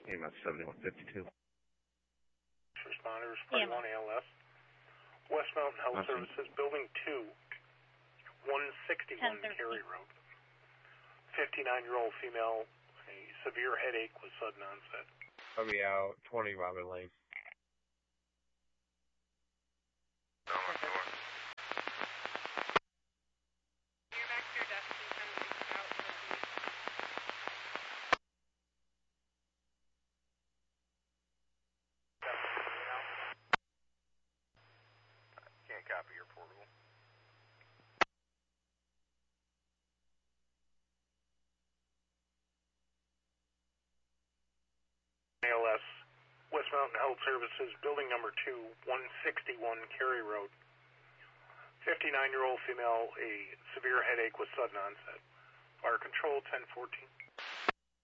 EMS 7152. Responders, 41 ALS. West Mountain Health Services, Building 2, 161 Cary Road. 59-year-old female, a severe headache with sudden onset. I'll be out 20 Robin Lane. Can't copy your portable. ALS, West Mountain Health Services, Building Number 2, 161 Cary Road. 59-year-old female, a severe headache with sudden onset. Fire control, 1014.